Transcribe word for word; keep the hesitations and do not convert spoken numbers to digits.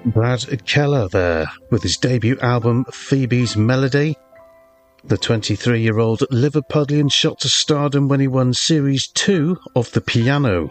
Brad Keller there, with his debut album Phoebe's Melody. The twenty-three-year-old Liverpudlian shot to stardom when he won Series two of the piano